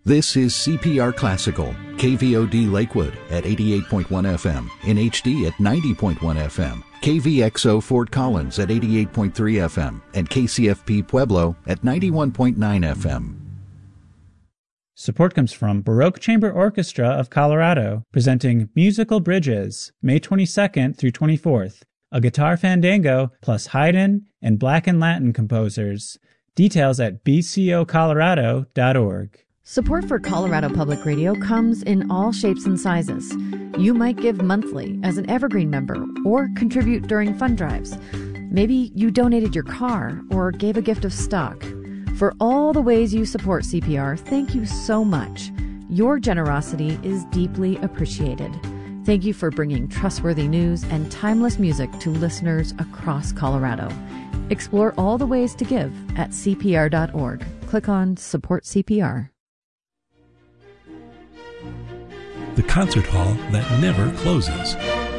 This is CPR Classical, KVOD Lakewood at 88.1 FM, in HD at 90.1 FM, KVXO Fort Collins at 88.3 FM, and KCFP Pueblo at 91.9 FM. Support comes from Baroque Chamber Orchestra of Colorado, presenting Musical Bridges, May 22nd through 24th, a guitar fandango plus Haydn and Black and Latin composers. Details at bcocolorado.org. Support for Colorado Public Radio comes in all shapes and sizes. You might give monthly as an Evergreen member or contribute during fund drives. Maybe you donated your car or gave a gift of stock. For all the ways you support CPR, thank you so much. Your generosity is deeply appreciated. Thank you for bringing trustworthy news and timeless music to listeners across Colorado. Explore all the ways to give at CPR.org. Click on Support CPR. The concert hall that never closes.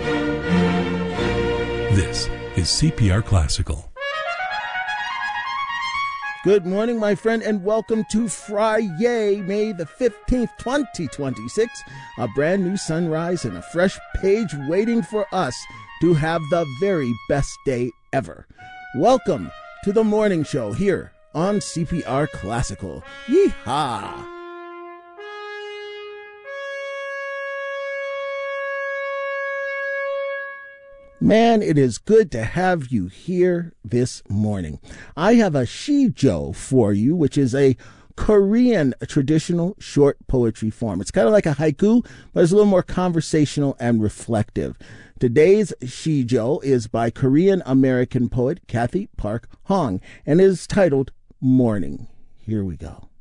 This is CPR Classical. Good morning, my friend, and welcome to Friday, May the 15th, 2026. A brand new sunrise and a fresh page waiting for us to have the very best day ever. Welcome to the morning show here on CPR Classical. Yeehaw! Man, it is good to have you here this morning. I have a shijo for you, which is a Korean traditional short poetry form. It's kind of like a haiku, but it's a little more conversational and reflective. Today's shijo is by Korean-American poet Kathy Park Hong and is titled Morning. Here we go.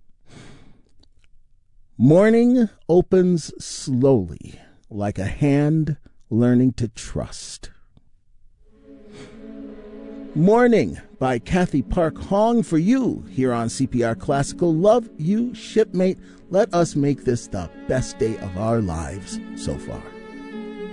Morning opens slowly, like a hand learning to trust. Morning by Kathy Park Hong for you here on CPR Classical. Love you, shipmate. Let us make this the best day of our lives so far.